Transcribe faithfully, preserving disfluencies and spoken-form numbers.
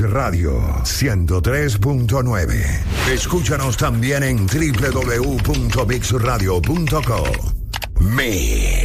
Radio ciento tres punto nueve. Escúchanos también en doble u doble u doble u punto mix radio punto co. Mix.